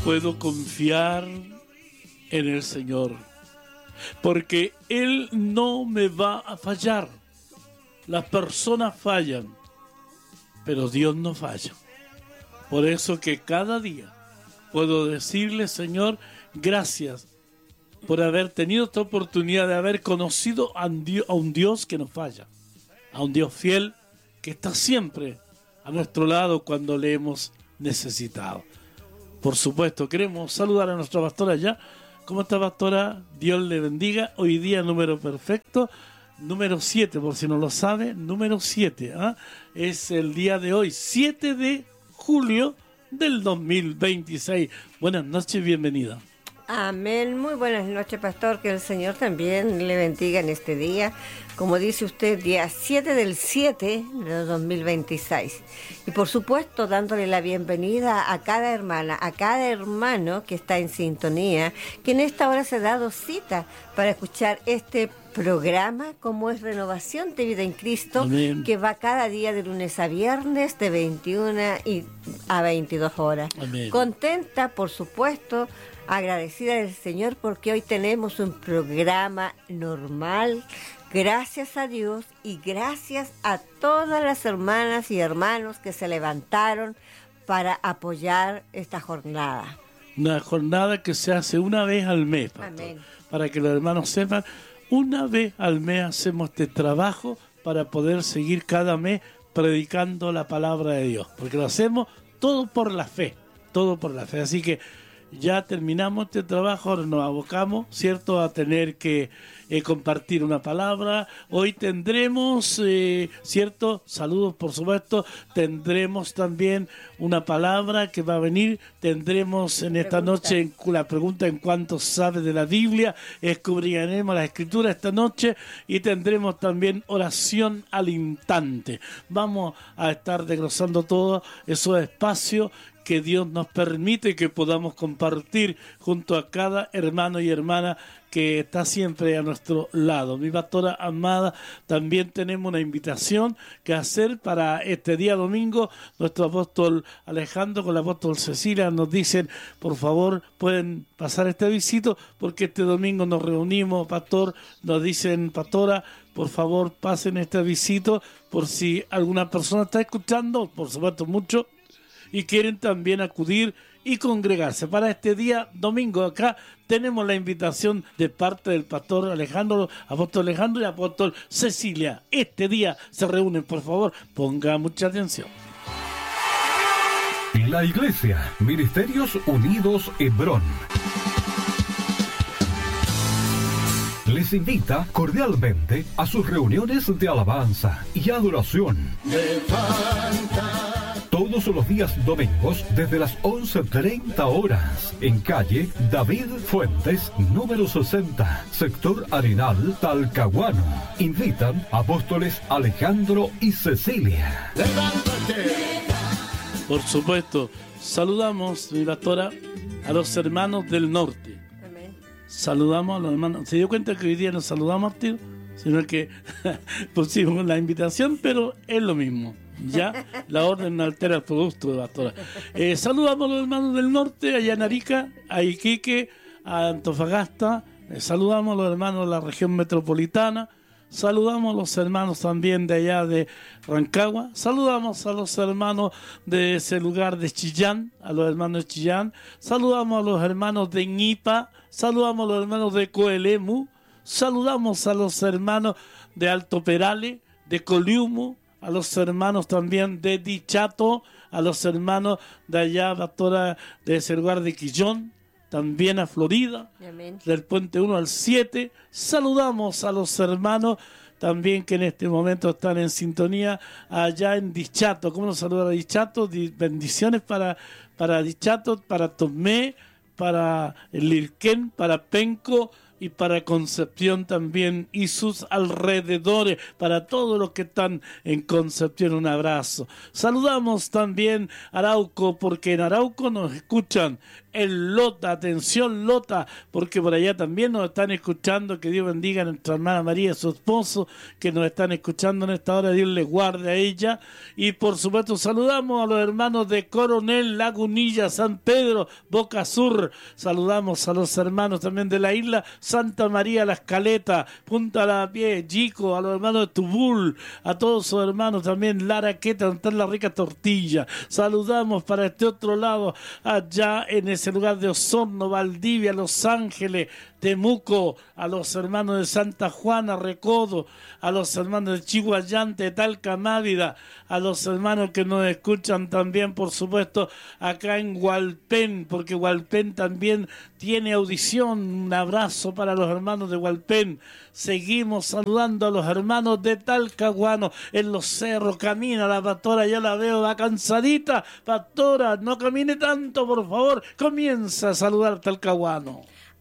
puedo confiar en el Señor, porque Él no me va a fallar. Las personas fallan, pero Dios no falla. Por eso que cada día puedo decirle, Señor, gracias por haber tenido esta oportunidad de haber conocido a un Dios que no falla, a un Dios fiel que está siempre a nuestro lado cuando le hemos necesitado. Por supuesto, queremos saludar a nuestra pastora ya. ¿Cómo está, pastora? Dios le bendiga. Hoy día número perfecto, número 7, por si no lo sabe, número 7. Es el día de hoy, 7 de julio del 2026. Buenas noches, bienvenida. Amén, muy buenas noches, pastor, que el Señor también le bendiga en este día, como dice usted, día 7 del 7 de 2026. Y por supuesto, dándole la bienvenida a cada hermana, a cada hermano que está en sintonía, que en esta hora se ha dado cita para escuchar este programa como es Renovación de Vida en Cristo. Amén. Que va cada día de lunes a viernes de 21 a 22 horas. Amén. Contenta, por supuesto, agradecida del Señor porque hoy tenemos un programa normal, gracias a Dios y gracias a todas las hermanas y hermanos que se levantaron para apoyar esta jornada. Una jornada que se hace una vez al mes, pastor. Amén. Para que los hermanos sepan, una vez al mes hacemos este trabajo para poder seguir cada mes predicando la palabra de Dios, porque lo hacemos todo por la fe, todo por la fe. Así que ya terminamos este trabajo, ahora nos abocamos, ¿cierto?, a tener que compartir una palabra. Hoy tendremos, ¿cierto?, saludos por supuesto, tendremos también una palabra que va a venir, tendremos en esta noche la pregunta en cuánto sabe de la Biblia, escudriñaremos la Escritura esta noche y tendremos también oración al instante. Vamos a estar desglosando todos esos espacios que Dios nos permite que podamos compartir junto a cada hermano y hermana que está siempre a nuestro lado. Mi pastora amada, también tenemos una invitación que hacer para este día domingo. Nuestro apóstol Alejandro con la apóstol Cecilia nos dicen, por favor, pueden pasar este visito, porque este domingo nos reunimos, pastor, nos dicen, pastora, por favor, pasen este visito, por si alguna persona está escuchando, por supuesto mucho, y quieren también acudir y congregarse. Para este día domingo acá tenemos la invitación de parte del pastor Alejandro, apóstol Alejandro y apóstol Cecilia. Este día se reúnen, por favor, ponga mucha atención. La Iglesia Ministerios Unidos Hebrón les invita cordialmente a sus reuniones de alabanza y adoración. Todos los días domingos desde las 11:30 horas en calle David Fuentes, número 60, sector Arenal, Talcahuano. Invitan apóstoles Alejandro y Cecilia. Por supuesto, saludamos, mi pastora, a los hermanos del norte. Amén. Saludamos a los hermanos. ¿Se dio cuenta que hoy día nos saludamos, tío? Sino que pusimos la invitación, pero es lo mismo. Ya, la orden no altera el producto, pastora. Saludamos a los hermanos del norte, allá en Arica, a Iquique, a Antofagasta. Saludamos a los hermanos de la región metropolitana. Saludamos a los hermanos también de allá de Rancagua. Saludamos a los hermanos de ese lugar de Chillán, a los hermanos de Chillán. Saludamos a los hermanos de Ñipa. Saludamos a los hermanos de Coelemu. Saludamos a los hermanos de Alto Perale, de Coliumu, a los hermanos también de Dichato, a los hermanos de allá, pastora, de ese lugar de Quillón, también a Florida, amén, del puente 1 al 7. Saludamos a los hermanos también que en este momento están en sintonía allá en Dichato. ¿Cómo nos saluda a Dichato? Bendiciones para Dichato, para Tomé, para el Lirquén, para Penco y para Concepción también y sus alrededores, para todos los que están en Concepción, un abrazo. Saludamos también a Arauco, porque en Arauco nos escuchan en Lota, atención Lota, porque por allá también nos están escuchando. Que Dios bendiga a nuestra hermana María y su esposo, que nos están escuchando en esta hora. Dios les guarde a ella. Y por supuesto saludamos a los hermanos de Coronel, Lagunilla, San Pedro, Boca Sur. Saludamos a los hermanos también de la isla Santa María, Las Caletas, Punta La Pie, Chico, a los hermanos de Tubul, a todos sus hermanos también, Laraqueta, donde está la rica tortilla. Saludamos para este otro lado, allá en ese lugar de Osorno, Valdivia, Los Ángeles, Temuco, a los hermanos de Santa Juana, Recodo, a los hermanos de Chihuayante, Talca, Mávida, a los hermanos que nos escuchan también, por supuesto, acá en Hualpén, porque Hualpén también tiene audición. Un abrazo para los hermanos de Hualpén. Seguimos saludando a los hermanos de Talcahuano, en los cerros. Camina la pastora, ya la veo, va cansadita. Pastora, no camine tanto, por favor. Comienza a saludar Talcahuano.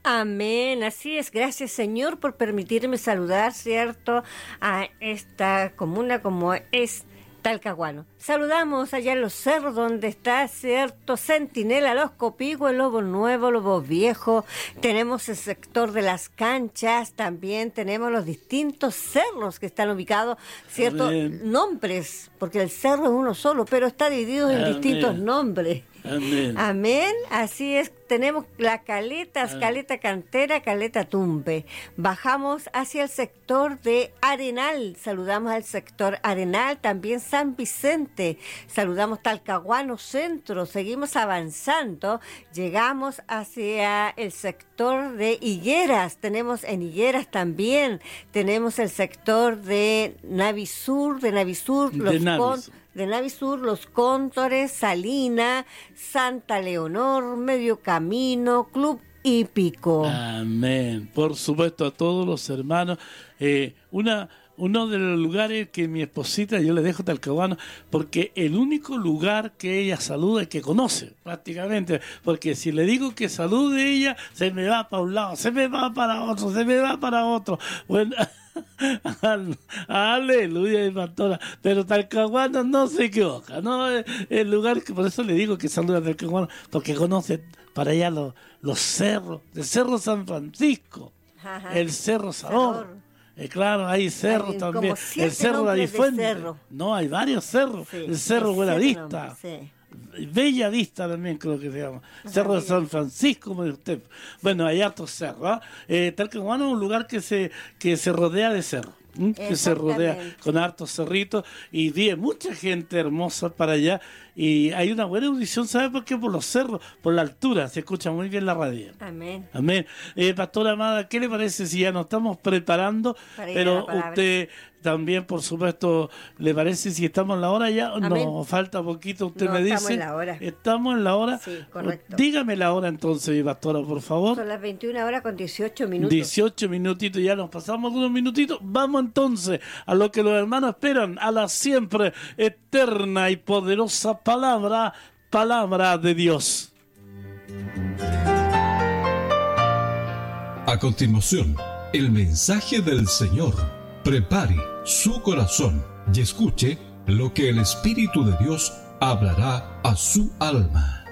Amén, así es. Gracias, Señor, por permitirme saludar, ¿cierto?, a esta comuna como es Talcahuano. Saludamos allá en los cerros donde está, ¿cierto?, Centinela, Los Copigos, el Lobo Nuevo, Lobo Viejo. Tenemos el sector de las canchas, también tenemos los distintos cerros que están ubicados, ¿cierto? Amén. Nombres, porque el cerro es uno solo, pero está dividido en distintos nombres. Amén. Amén, así es. Tenemos la Caleta, Caleta Cantera, Caleta Tumbe. Bajamos hacia el sector de Arenal, saludamos al sector Arenal, también San Vicente, saludamos Talcahuano Centro, seguimos avanzando, llegamos hacia el sector de Higueras, tenemos en Higueras también, tenemos el sector de Navisur, Los Cóntores, Salina, Santa Leonor, Medio Camino, Club Hípico. Amén. Por supuesto, a todos los hermanos. Uno de los lugares que mi esposita, yo le dejo Talcahuano, porque el único lugar que ella saluda y que conoce, prácticamente, porque si le digo que salude ella, se me va para un lado, se me va para otro, se me va para otro. Bueno, aleluya, mi pastora, pero Talcahuano no se equivoca, ¿no? El lugar que, por eso le digo que saluda a Talcahuano, porque conoce para allá los cerros, el Cerro San Francisco, el Cerro Sabor. Claro, hay cerros también. El Cerro de Arifuente. No, hay varios cerros. Sí, el Cerro Buenavista. Sí. Bella Vista también creo que se llama. Cerro de San Francisco, como dice usted. Bueno, hay hartos cerros. Talcahuano es un lugar que se rodea de cerros. Que se rodea con hartos cerritos y viene mucha gente hermosa para allá y hay una buena audición. ¿Sabe por qué? Por los cerros, por la altura, se escucha muy bien la radio. Amén. Amén. Pastora amada, ¿qué le parece si ya nos estamos preparando? Pero usted también, por supuesto, ¿le parece si estamos en la hora ya? Amén. No, falta poquito, usted me dice. Estamos en la hora. ¿Estamos en la hora? Sí, correcto. Dígame la hora entonces, mi pastora, por favor. Son las 21 horas con 18 minutos. 18 minutitos, ya nos pasamos unos minutitos. Vamos entonces a lo que los hermanos esperan, a la siempre eterna y poderosa palabra de Dios. A continuación, el mensaje del Señor. Prepare su corazón y escuche lo que el Espíritu de Dios hablará a su alma.